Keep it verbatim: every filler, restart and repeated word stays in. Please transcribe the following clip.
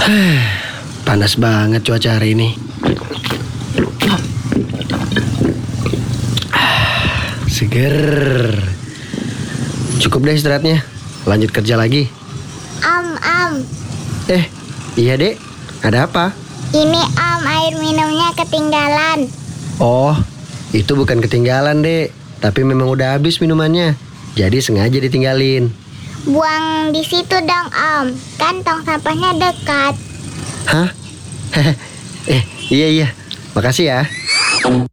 Panas banget cuaca hari ini. Seger. Cukup deh istirahatnya. Lanjut kerja lagi. Am, am. Eh, iya dek. Ada apa? Ini am, air minumnya ketinggalan. Oh, itu bukan ketinggalan dek, tapi memang udah habis minumannya. Jadi sengaja ditinggalin. Buang di situ dong om. Kan tong sampahnya dekat. Hah? Eh, iya iya. Makasih ya.